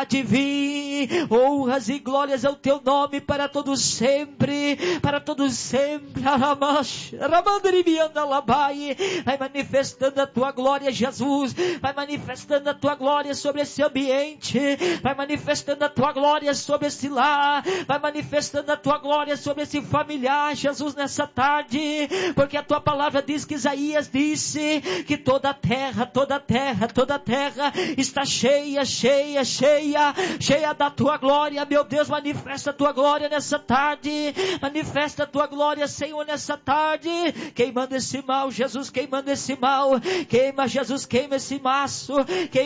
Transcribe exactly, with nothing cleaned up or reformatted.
há de vir. Honras e glórias ao teu nome para todos sempre, para todos sempre. Vai manifestando a tua glória, Jesus. Vai manifestando a tua glória sobre esse ambiente. Vai manifestando a tua glória sobre esse lar. Vai manifestando a tua glória sobre esse familiar, Jesus, nessa tarde. Porque a tua palavra diz que Isaías disse que toda a terra, toda a terra, toda a terra está cheia, cheia, cheia, cheia da tua glória. Meu Deus, manifesta a tua glória nessa tarde. Manifesta a tua glória, Senhor, nessa tarde. Queimando esse mal, Jesus, queimando esse mal. Queima, Jesus, queima esse maço. Queima